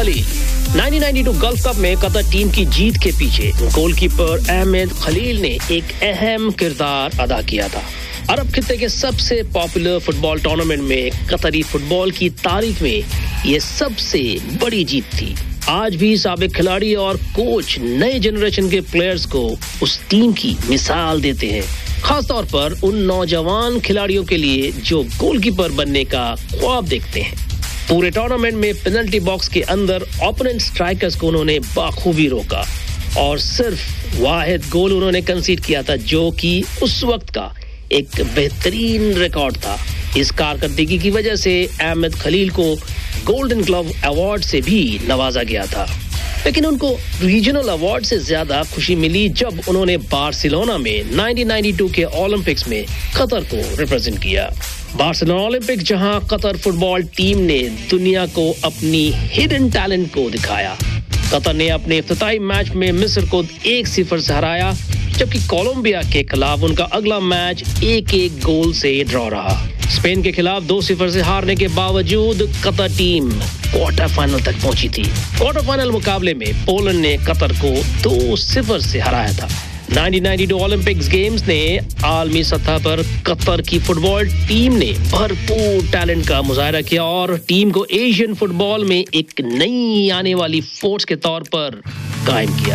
Khalil. 1992 gulf cup में Qatar team की जीत के पीछे गोलकीपर अहमद खलील ने एक अहम किरदार अदा किया था। अरब खित्ते के सबसे पॉपुलर फुटबॉल टूर्नामेंट में कतरी फुटबॉल की तारीख में ये सबसे बड़ी जीत थी। आज भी साबिक खिलाड़ी और कोच नए जनरेशन के प्लेयर्स को उस टीम की मिसाल देते हैं, खासतौर पर उन नौजवान खिलाड़ियों के लिए जो गोलकीपर बनने का ख्वाब देखते हैं। पूरे टूर्नामेंट में पेनल्टी बॉक्स के अंदर ओपोनेंट स्ट्राइकर्स को उन्होंने बाखूबी रोका और सिर्फ वाहिद गोल उन्होंने कंसीड किया था, जो कि उस वक्त का एक बेहतरीन रिकॉर्ड था। इस कारकर्दगी की वजह से अहमद खलील को गोल्डन ग्लव अवार्ड से भी नवाजा गया था, लेकिन उनको रीजनल अवार्ड से ज्यादा खुशी मिली जब उन्होंने बार्सिलोना में 1992 के ओलंपिक्स में कतर को रिप्रेजेंट किया। बार्सिलोना ओलंपिक जहां कतर फुटबॉल टीम ने दुनिया को अपनी हिडन टैलेंट को दिखाया। कतर ने अपने इफ्तिताई मैच में मिस्र को 1-0 से हराया, जबकि कोलंबिया के खिलाफ उनका अगला मैच 1-1 गोल से ड्रॉ रहा। स्पेन के खिलाफ 2-0 से हारने के बावजूद कतर टीम क्वार्टर फाइनल तक पहुंची थी। क्वार्टर फाइनल मुकाबले में पोलैंड ने कतर को 2-0 से हराया था। 1992 ओलंपिक्स गेम्स ने आलमी सतह पर कतर की फुटबॉल टीम ने भरपूर टैलेंट का मुजाहरा किया और टीम को एशियन फुटबॉल में एक नई आने वाली फोर्स के तौर पर कायम किया।